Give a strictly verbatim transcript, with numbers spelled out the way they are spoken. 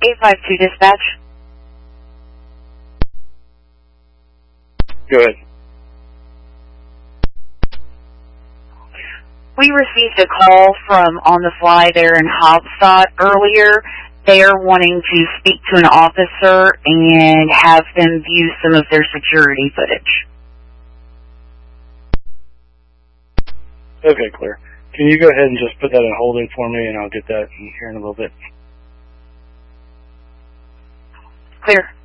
eight five two dispatch. Go ahead. We received a call from On the Fly there in Hobstadt earlier. They are wanting to speak to an officer and have them view some of their security footage. Okay, clear. Can you go ahead and just put that on holding for me, and I'll get that in here in a little bit. Clear.